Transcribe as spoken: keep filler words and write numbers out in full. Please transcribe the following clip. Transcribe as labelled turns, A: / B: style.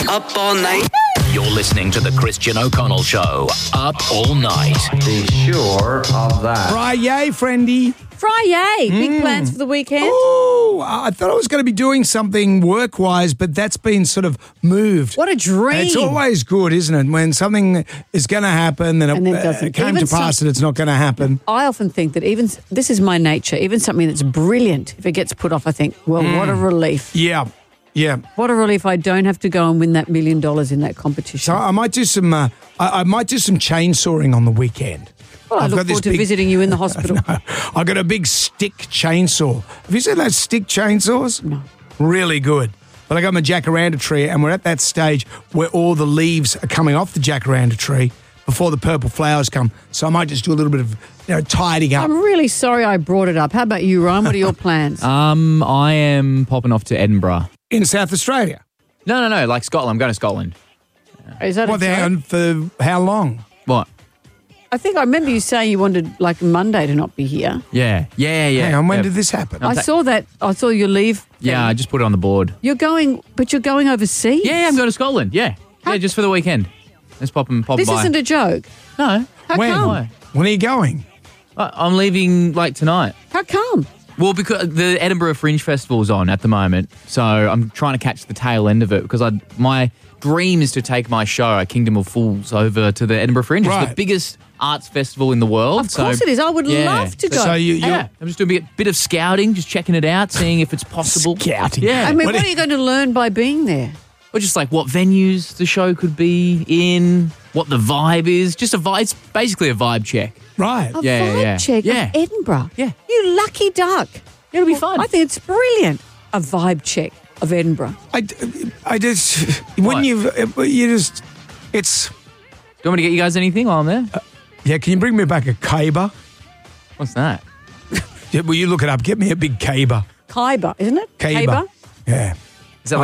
A: Up all night.
B: You're listening to the Christian O'Connell Show. Up all night.
C: Be sure of that.
D: Friday, friendy.
E: Friday. Big plans for the weekend?
D: Oh, I thought I was going to be doing something work-wise, but that's been sort of moved.
E: What a dream.
D: And it's always good, isn't it? When something is going to happen, then it,
E: And then
D: uh,
E: doesn't.
D: it came
E: Even
D: to pass
E: some-
D: that it's not going to happen.
E: I often think that even, this is my nature, even something that's brilliant, if it gets put off, I think, well, what a relief.
D: Yeah, yeah.
E: What a relief I don't have to go and win that million dollars in that competition.
D: So I might do some. Uh, I, I might do some chainsawing on the weekend.
E: well, I
D: I've
E: look
D: got this
E: forward to
D: big-
E: visiting you in the hospital.
D: I got a big stick chainsaw. Have you seen those stick chainsaws?
E: No.
D: Really good. But I got my jacaranda tree, and we're at that stage where all the leaves are coming off the jacaranda tree before the purple flowers come. So I might just do a little bit of you know tidying up.
E: I'm really sorry I brought it up. How about you, Ryan? What are your plans?
F: Um, I am popping off to Edinburgh.
D: In South Australia.
F: No, no, no, like Scotland. I'm going to Scotland.
E: Is that a
D: What, they're
E: joke?
D: on for how long?
F: What?
E: I think I remember you saying you wanted, like, Monday to not be here.
F: Yeah, yeah, yeah.
D: Hang on, when
F: yeah.
D: did this happen?
E: I saw that. I saw your leave.
F: Yeah,
E: thing.
F: I just put it on the board.
E: You're going, but you're going overseas?
F: Yeah, yeah, I'm going to Scotland. Yeah, yeah, just for the weekend. Let's pop and pop
E: This
F: by.
E: isn't a joke.
F: No,
E: How
D: when?
E: come?
F: Why?
D: When are you going?
F: I- I'm leaving like tonight.
E: How come?
F: Well, because the Edinburgh Fringe Festival's on at the moment, so I'm trying to catch the tail end of it because I my dream is to take my show, Kingdom of Fools, over to the Edinburgh Fringe. It's
D: Right.
F: the biggest arts festival in the world.
E: Of course
F: so,
E: it is. I would
F: yeah.
E: love to go.
D: So you, you're
F: Yeah, I'm just doing a bit, bit of scouting, just checking it out, seeing if it's possible.
D: Scouting.
F: Yeah.
E: I mean,
D: What
E: what,
D: do-
E: are you going to learn by being there?
F: Or just like what venues the show could be in, what the vibe is. Just a vibe. It's basically a vibe check.
D: right.
E: A
F: Yeah,
E: vibe
F: yeah.
E: check
F: Yeah.
E: of Edinburgh.
F: Yeah.
E: You lucky duck.
F: It'll be fun.
E: I think it's brilliant. A vibe check of Edinburgh.
D: I, I just when
F: What?
D: you you just it's
F: Do you want me to get you guys anything while I'm there?
D: yeah. Can you bring me back a caber?
F: What's that?
D: Yeah, will you look it up? Get me a big caber.
E: Khyber, isn't it?
D: Caber. Yeah.